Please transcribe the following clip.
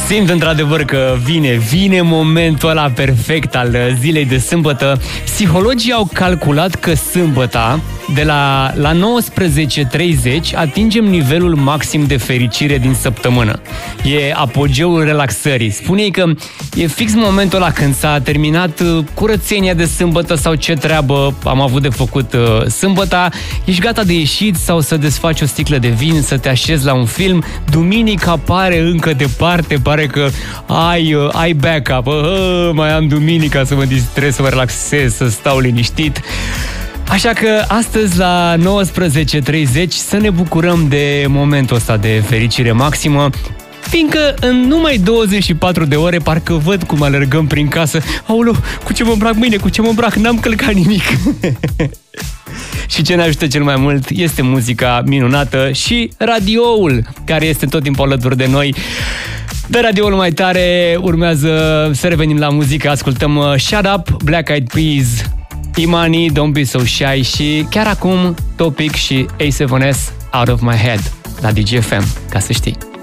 Simt într-adevăr că vine momentul ăla perfect al zilei de sâmbătă. Psihologii au calculat că sâmbăta, de la 19:30, atingem nivelul maxim de fericire din săptămână. E apogeul relaxării. Spune-i că e fix momentul ăla când s-a terminat curățenia de sâmbătă sau ce treabă am avut de făcut sâmbăta, ești gata de ieșit sau să desfaci o sticlă de vin, să te așezi la un film. Duminica pare încă departe, pare că ai backup. Mai am duminica să mă distrez, să mă relaxez, să stau liniștit. Așa că astăzi la 19:30 să ne bucurăm de momentul ăsta de fericire maximă, fiindcă în numai 24 de ore parcă văd cum alergăm prin casă. Aoleu, cu ce mă îmbrac mâine, cu ce mă îmbrac, n-am călcat nimic. Și ce ne ajută cel mai mult este muzica minunată și radioul, care este tot timpul alături de noi. De radioul mai tare, urmează să revenim la muzică, ascultăm Shut Up, Black Eyed Peas, Imani, Don't Be So Shy și chiar acum Topic și A7S, Out of My Head, la DGFM, ca să știi.